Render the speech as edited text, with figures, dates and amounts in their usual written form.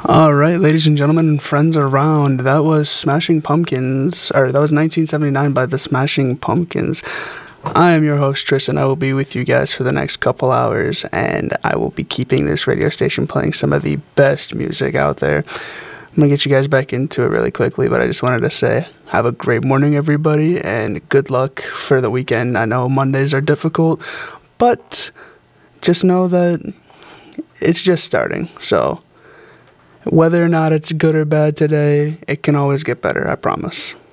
All right, ladies and gentlemen, and friends around, that was Smashing Pumpkins, or that was 1979 by the Smashing Pumpkins. I am your host, Tristan. I will be with you guys for the next couple hours, and I will be keeping this radio station playing some of the best music out there. I'm going to get you guys back into it really quickly, but I just wanted to say, have a great morning, everybody, and good luck for the weekend. I know Mondays are difficult, but just know that it's just starting, so whether or not it's good or bad today, it can always get better, I promise.